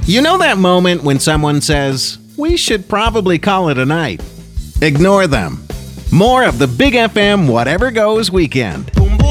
You know that moment when someone says, "We should probably call it a night"? Ignore them. More of the Big FM Whatever Goes weekend.